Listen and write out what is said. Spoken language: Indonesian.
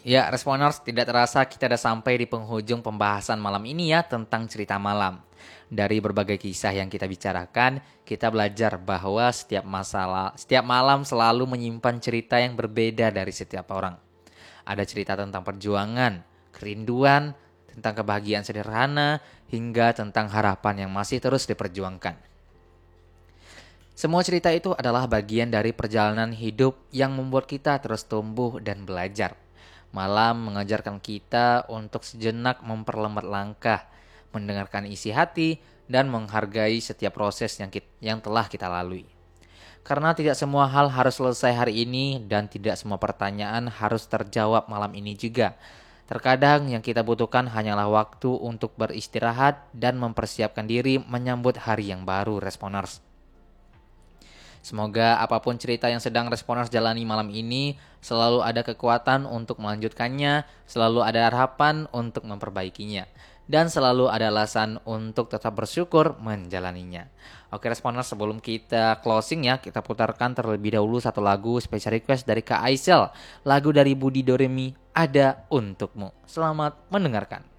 Ya, Responers, tidak terasa kita sudah sampai di penghujung pembahasan malam ini ya tentang cerita malam. Dari berbagai kisah yang kita bicarakan, kita belajar bahwa setiap malam selalu menyimpan cerita yang berbeda dari setiap orang. Ada cerita tentang perjuangan, kerinduan, tentang kebahagiaan sederhana, hingga tentang harapan yang masih terus diperjuangkan. Semua cerita itu adalah bagian dari perjalanan hidup yang membuat kita terus tumbuh dan belajar. Malam mengajarkan kita untuk sejenak memperlambat langkah, mendengarkan isi hati, dan menghargai setiap proses yang telah kita lalui. Karena tidak semua hal harus selesai hari ini dan tidak semua pertanyaan harus terjawab malam ini juga. Terkadang yang kita butuhkan hanyalah waktu untuk beristirahat dan mempersiapkan diri menyambut hari yang baru, Responers. Semoga apapun cerita yang sedang Responers jalani malam ini, selalu ada kekuatan untuk melanjutkannya, selalu ada harapan untuk memperbaikinya, dan selalu ada alasan untuk tetap bersyukur menjalaninya. Oke Responers, sebelum kita closing ya, kita putarkan terlebih dahulu satu lagu special request dari Kak Aisel. Lagu dari Budi Doremi, Ada Untukmu. Selamat mendengarkan.